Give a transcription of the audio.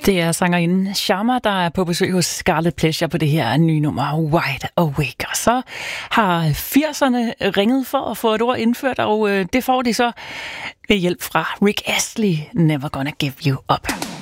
Det er sangerinden Sharma, der er på besøg hos Scarlet Pleasure på det her nye nummer Wide Awake. Og så har 80'erne ringet for at få et ord indført, og det får de så ved hjælp fra Rick Astley, Never Gonna Give You Up.